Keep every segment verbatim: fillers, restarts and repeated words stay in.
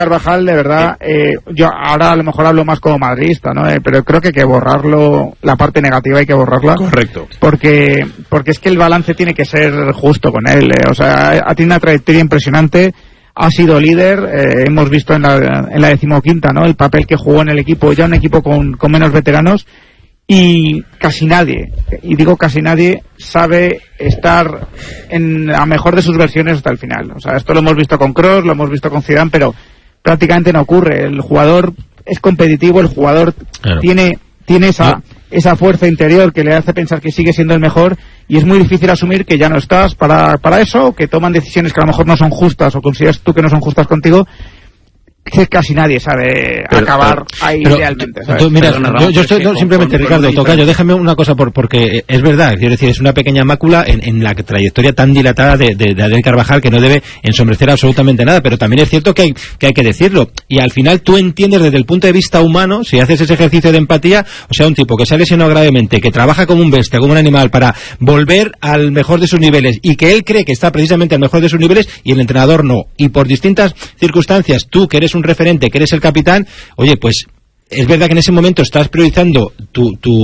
Carvajal, de verdad, eh, yo ahora a lo mejor hablo más como madridista, ¿no? Eh, pero creo que hay que borrarlo, la parte negativa hay que borrarla. Correcto. Porque, porque es que el balance tiene que ser justo con él, eh. O sea, ha tenido una trayectoria impresionante, ha sido líder, eh, hemos visto en la, en la decimoquinta, ¿no? El papel que jugó en el equipo, ya un equipo con, con menos veteranos, y casi nadie, y digo casi nadie, sabe estar en la mejor de sus versiones hasta el final. O sea, esto lo hemos visto con Kroos, lo hemos visto con Zidane, pero prácticamente no ocurre. El jugador es competitivo, el jugador claro. tiene tiene esa no. esa fuerza interior que le hace pensar que sigue siendo el mejor, y es muy difícil asumir que ya no estás para para eso, o que toman decisiones que a lo mejor no son justas, o consideras tú que no son justas contigo, que casi nadie sabe pero, acabar pero, ahí pero, idealmente, ¿sabes? Tú, mira, Perdona, yo, yo estoy, no, simplemente, con, Ricardo, con tocayo, déjame una cosa, por, porque es verdad, quiero decir, es una pequeña mácula en, en la trayectoria tan dilatada de, de, de Dani Carvajal, que no debe ensombrecer absolutamente nada, pero también es cierto que hay, que hay que decirlo, y al final tú entiendes desde el punto de vista humano, si haces ese ejercicio de empatía, o sea, un tipo que se ha lesionado gravemente, que trabaja como un bestia, como un animal, para volver al mejor de sus niveles, y que él cree que está precisamente al mejor de sus niveles, y el entrenador no, y por distintas circunstancias, tú que eres un referente, que eres el capitán, oye, pues es verdad que en ese momento estás priorizando tu tu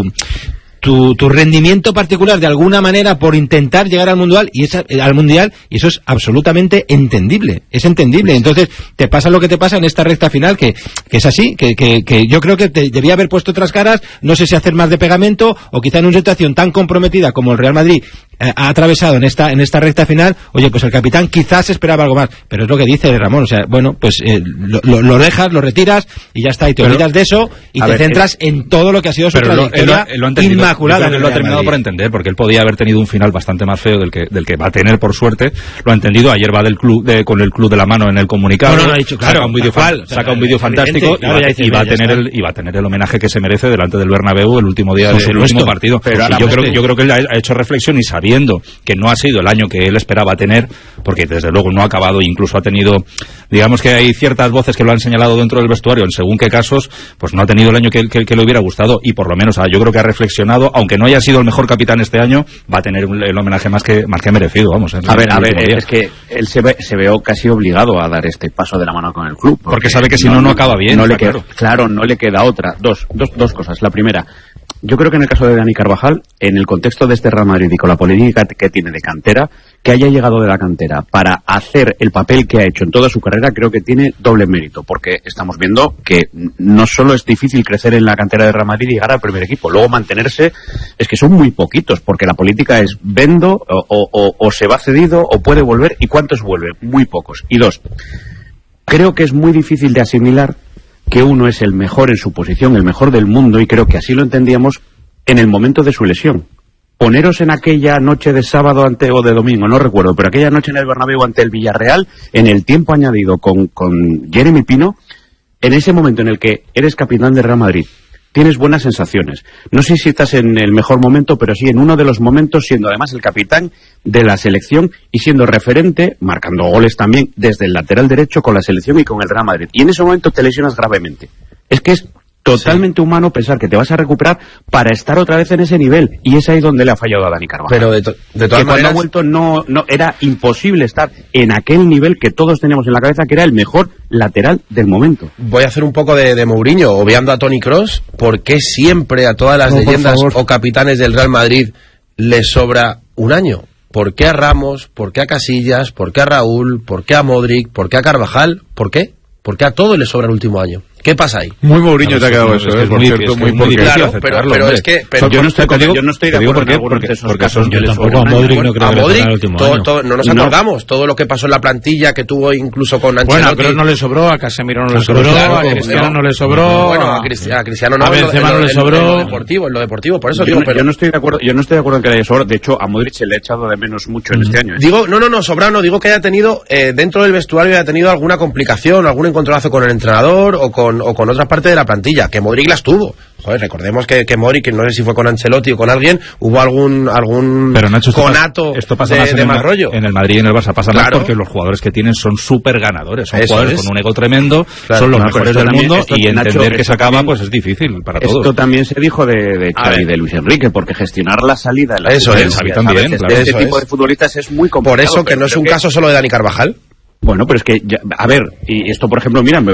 tu, tu rendimiento particular de alguna manera por intentar llegar al mundial, y esa, al mundial y eso es absolutamente entendible, es entendible. Entonces te pasa lo que te pasa en esta recta final, que, que es así, que, que, que yo creo que te debía haber puesto otras caras, no sé si hacer más de pegamento, o quizá en una situación tan comprometida como el Real Madrid eh, ha atravesado en esta en esta recta final, oye, pues el capitán quizás esperaba algo más, pero es lo que dice Ramón, o sea, bueno, pues eh, lo, lo, lo dejas, lo retiras y ya está, y te pero, olvidas de eso y te ver, centras él, en todo lo que ha sido su trayectoria lo, lo, lo inmaculada. Él lo ha terminado por entender, porque él podía haber tenido un final bastante más feo del que del que va a tener, por suerte, lo ha entendido. Ayer va del club de, con el club de la mano en el comunicado, no, no, no ha dicho, claro, saca un vídeo fan, saca un vídeo fantástico, claro, y, va, y va a tener el y va a tener el homenaje que se merece delante del Bernabéu el último día del último partido. Pero sí, yo creo yo creo que él ha hecho reflexión, y sabiendo que no ha sido el año que él esperaba tener, porque desde luego no ha acabado, incluso ha tenido, digamos que hay ciertas voces que lo han señalado dentro del vestuario en según qué casos, pues no ha tenido el año que, que, que le hubiera gustado, y por lo menos yo creo que ha reflexionado, aunque no haya sido el mejor capitán este año, va a tener el homenaje más que más que merecido, vamos. A ver, a ver, es que él se ve se veo casi obligado a dar este paso de la mano con el club, porque, porque sabe que si no, no, no acaba bien. No le queda, claro. claro, no le queda otra. Dos, dos, dos cosas. La primera, yo creo que en el caso de Dani Carvajal, en el contexto de este Real Madrid y con la política que tiene de cantera, que haya llegado de la cantera para hacer el papel que ha hecho en toda su carrera, creo que tiene doble mérito, porque estamos viendo que no solo es difícil crecer en la cantera de Real Madrid y llegar al primer equipo, luego mantenerse, es que son muy poquitos, porque la política es vendo o, o, o se va cedido o puede volver, y ¿cuántos vuelven? Muy pocos. Y dos, creo que es muy difícil de asimilar que uno es el mejor en su posición, el mejor del mundo, y creo que así lo entendíamos en el momento de su lesión. Poneros en aquella noche de sábado ante o de domingo, no recuerdo, pero aquella noche en el Bernabéu ante el Villarreal, en el tiempo añadido con, con Jeremy Pino, en ese momento en el que eres capitán de Real Madrid, tienes buenas sensaciones. No sé si estás en el mejor momento, pero sí en uno de los momentos, siendo además el capitán de la selección y siendo referente, marcando goles también desde el lateral derecho con la selección y con el Real Madrid. Y en ese momento te lesionas gravemente. Es que es totalmente sí. humano pensar que te vas a recuperar para estar otra vez en ese nivel, y es ahí donde le ha fallado a Dani Carvajal. Pero de, to de todas que maneras, cuando ha vuelto no, no era imposible estar en aquel nivel que todos teníamos en la cabeza, que era el mejor lateral del momento. Voy a hacer un poco de, de Mourinho, obviando a Toni Kroos. ¿Por qué siempre a todas las no, leyendas o capitanes del Real Madrid les sobra un año? ¿Por qué a Ramos? ¿Por qué a Casillas? ¿Por qué a Raúl? ¿Por qué a Modric? ¿Por qué a Carvajal? ¿Por qué? ¿Por qué a todos les sobra el último año? ¿Qué pasa ahí? Muy Mourinho te ha quedado eso, ¿eh? Por cierto, muy muy claro, pero, pero es que pero yo no estoy digo, yo no estoy de acuerdo con porque, esos porque casos. Yo tampoco a Modric no creo a que Modric, el último todo, año. todo, no nos acordamos no. todo lo que pasó en la plantilla que tuvo incluso con Ancelotti. Bueno, a Kroos no le sobró, a Casemiro no le sobró, claro, a Cristiano no le sobró, bueno, a Cristiano, a Cristiano no, a Benzema no le sobró, en lo deportivo, en lo deportivo, por eso yo, digo, pero yo no estoy de acuerdo, yo no estoy de acuerdo en que le haya sobrado. De hecho, a Modric se le ha echado de menos mucho en este año. ¿eh? Digo, no, no, no, sobrado no, digo que haya tenido eh, dentro del vestuario haya tenido alguna complicación, algún encontronazo con el entrenador o con o con otras partes de la plantilla, que Modric las tuvo. Joder, recordemos que, que Modric, no sé si fue con Ancelotti o con alguien, hubo algún algún pero Nacho, esto conato pasa, esto pasa de, más de en mal el, rollo. En el Madrid y en el Barça pasa claro. más porque los jugadores que tienen son súper ganadores, son Eso jugadores es. con un ego tremendo, claro, son los no, mejores del también, mundo, esto, y entender Nacho, que se acaba también, pues es difícil para esto todos. Esto también se dijo de, de Xavi y de Luis Enrique, porque gestionar la salida de la eso es, Xavi también, de claro, este eso tipo es. de futbolistas es muy complicado. Por eso que no es un que... caso solo de Dani Carvajal. Bueno, pero es que, ya, a ver, y esto por ejemplo, mira, me